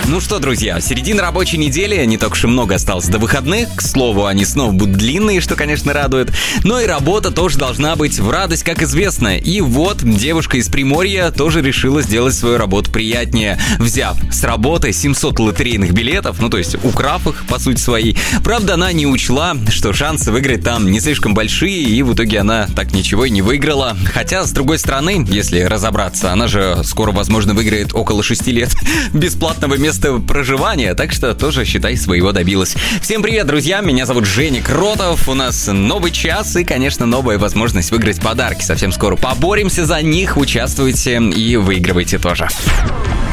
Ну что, друзья, середина рабочей недели, не так уж и много осталось до выходных. К слову, они снова будут длинные, что, конечно, радует. Но и работа тоже должна быть в радость, как известно. И вот девушка из Приморья тоже решила сделать свою работу приятнее, взяв с работы 700 лотерейных билетов, то есть украв их, по сути своей. Правда, она не учла, что шансы выиграть там не слишком большие, и в итоге она так ничего и не выиграла. Хотя, с другой стороны, если разобраться, она же скоро, возможно, выиграет около 6 лет бесплатного места проживания, так что тоже, считай, своего добилась. Всем привет, друзья, меня зовут Женя Кротов, у нас новый час и, конечно, новая возможность выиграть подарки. Совсем скоро поборемся за них, участвуйте и выигрывайте тоже.